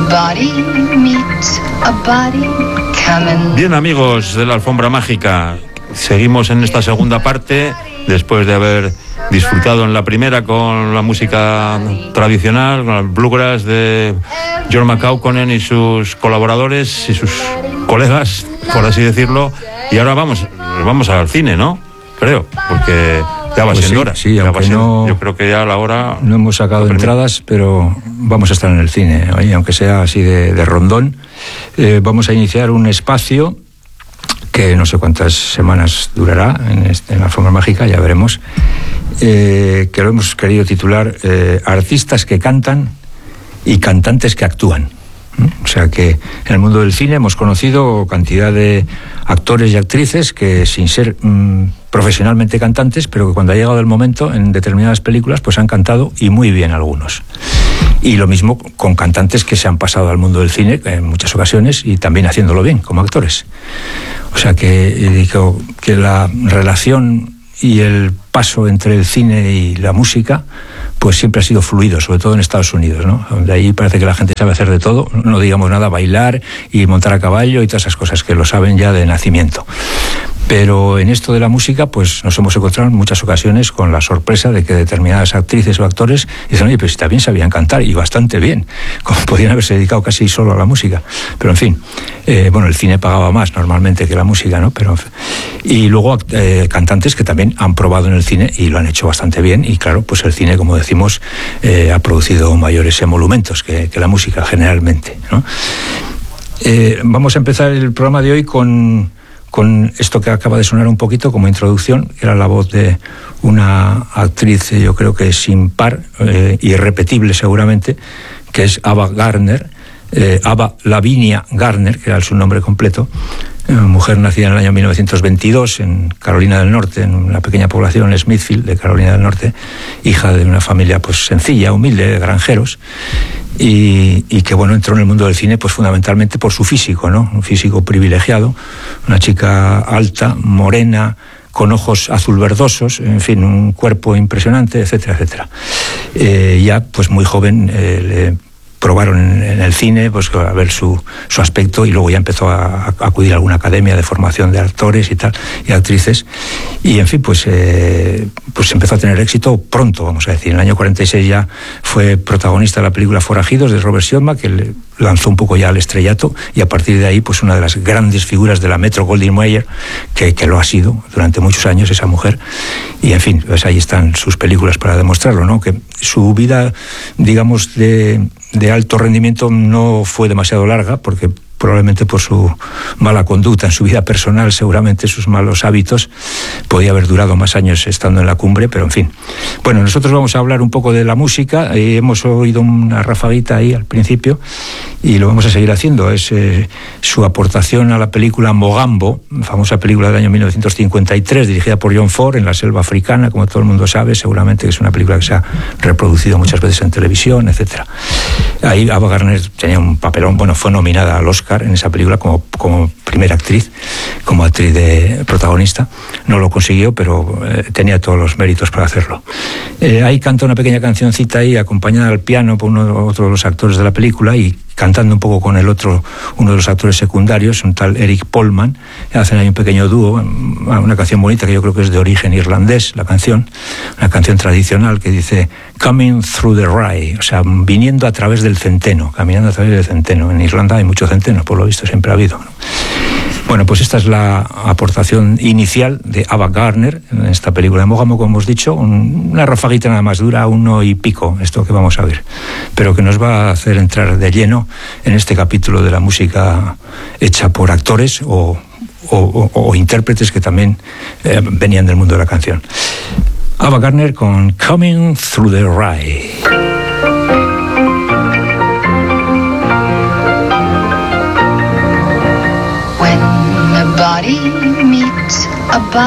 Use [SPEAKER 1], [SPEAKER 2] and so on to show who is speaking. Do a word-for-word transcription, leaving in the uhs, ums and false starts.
[SPEAKER 1] Bien, amigos de la Alfombra Mágica, seguimos en esta segunda parte, después de haber disfrutado en la primera con la música tradicional, con el bluegrass de George McCauconen y sus colaboradores y sus colegas, por así decirlo, y ahora vamos, vamos al cine, ¿no? Creo, porque ya va
[SPEAKER 2] pues
[SPEAKER 1] siendo
[SPEAKER 2] sí,
[SPEAKER 1] hora.
[SPEAKER 2] Sí,
[SPEAKER 1] ya
[SPEAKER 2] aunque
[SPEAKER 1] va
[SPEAKER 2] no,
[SPEAKER 1] siendo, yo creo que ya a la hora...
[SPEAKER 2] No hemos sacado entradas, pero vamos a estar en el cine, ¿eh? Aunque sea así de, de rondón. Eh, vamos a iniciar un espacio que no sé cuántas semanas durará en, este, en la Alfombra Mágica, ya veremos, eh, que lo hemos querido titular eh, Artistas que cantan y cantantes que actúan. O sea que en el mundo del cine hemos conocido cantidad de actores y actrices que sin ser mmm, profesionalmente cantantes, pero que cuando ha llegado el momento en determinadas películas pues han cantado y muy bien algunos. Y lo mismo con cantantes que se han pasado al mundo del cine en muchas ocasiones y también haciéndolo bien como actores. O sea que digo que la relación y el paso entre el cine y la música pues siempre ha sido fluido, sobre todo en Estados Unidos, ¿no? Donde ahí parece que la gente sabe hacer de todo, no digamos nada, bailar y montar a caballo y todas esas cosas que lo saben ya de nacimiento. Pero en esto de la música, pues nos hemos encontrado en muchas ocasiones con la sorpresa de que determinadas actrices o actores dicen, oye, pues también sabían cantar y bastante bien, como podían haberse dedicado casi solo a la música. Pero en fin, eh, bueno, el cine pagaba más normalmente que la música, ¿no? Pero, y luego eh, cantantes que también han probado en el cine y lo han hecho bastante bien y claro, pues el cine, como decimos, eh, ha producido mayores emolumentos que, que la música generalmente, ¿no? Eh, vamos a empezar el programa de hoy con... con esto que acaba de sonar un poquito como introducción, que era la voz de una actriz, yo creo que sin par, eh, irrepetible seguramente, que es Ava Gardner, eh, Ava Lavinia Gardner, que era su nombre completo, eh, mujer nacida en el año mil novecientos veintidós en Carolina del Norte, en una pequeña población, Smithfield, de Carolina del Norte, hija de una familia pues sencilla, humilde, de granjeros, Y, y que bueno, entró en el mundo del cine pues fundamentalmente por su físico, ¿no? Un físico privilegiado, una chica alta, morena, con ojos azul verdosos, en fin, un cuerpo impresionante, etcétera, etcétera. Eh, ya pues muy joven eh, le probaron en, en el cine pues a ver su, su aspecto y luego ya empezó a, a acudir a alguna academia de formación de actores y tal, y actrices, y en fin pues eh, pues empezó a tener éxito pronto, vamos a decir. En el año cuarenta y seis ya fue protagonista de la película Forajidos de Robert Siodmak, que le lanzó un poco ya al estrellato, y a partir de ahí pues una de las grandes figuras de la Metro Goldwyn Mayer, que, que lo ha sido durante muchos años esa mujer, y en fin, pues ahí están sus películas para demostrarlo, ¿no? Que su vida, digamos, de, de alto rendimiento no fue demasiado larga, porque probablemente por su mala conducta en su vida personal, seguramente sus malos hábitos, podía haber durado más años estando en la cumbre, pero en fin. Bueno, nosotros vamos a hablar un poco de la música, eh, hemos oído una rafaguita ahí al principio, y lo vamos a seguir haciendo. Es eh, su aportación a la película Mogambo, famosa película del año mil novecientos cincuenta y tres, dirigida por John Ford, en la selva africana, como todo el mundo sabe, seguramente que es una película que se ha reproducido muchas veces en televisión, etcétera. Ahí Ava Gardner tenía un papelón, bueno, fue nominada al Oscar en esa película como, como primera actriz, como actriz de protagonista. No lo consiguió, pero eh, tenía todos los méritos para hacerlo. Eh, ahí canta una pequeña cancioncita ahí, acompañada al piano por uno otro de los actores de la película, y cantando un poco con el otro, uno de los actores secundarios, un tal Eric Polman. Hacen ahí un pequeño dúo, una canción bonita que yo creo que es de origen irlandés, la canción, una canción tradicional que dice Coming Through the Rye, o sea, viniendo a través del centeno, caminando a través del centeno. En Irlanda hay mucho centeno, por lo visto siempre ha habido, ¿no? Bueno, pues esta es la aportación inicial de Ava Gardner en esta película de Mogambo, como hemos dicho, un, una rafaguita nada más, dura uno y pico esto que vamos a ver, pero que nos va a hacer entrar de lleno en este capítulo de la música hecha por actores o, o, o, o intérpretes que también eh, venían del mundo de la canción. Ava Gardner con Coming Through the Rye.
[SPEAKER 3] Body meets a body.